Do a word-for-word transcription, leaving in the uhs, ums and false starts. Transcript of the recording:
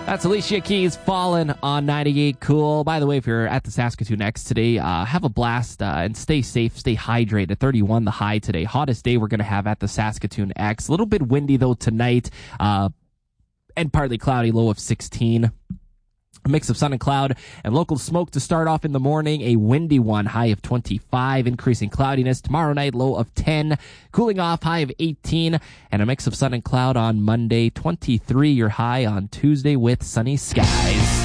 That's Alicia Keys, Fallen on ninety-eight Cool. By the way, if you're at the Saskatoon X today, uh, have a blast uh, and stay safe, stay hydrated. thirty-one the high today. Hottest day we're going to have at the Saskatoon X. A little bit windy, though, tonight, uh, and partly cloudy, low of sixteen. A mix of sun and cloud and local smoke to start off in the morning. A windy one, high of twenty-five, increasing cloudiness. Tomorrow night, low of ten, cooling off, high of eighteen, and a mix of sun and cloud on Monday. twenty-three, your high on Tuesday with sunny skies.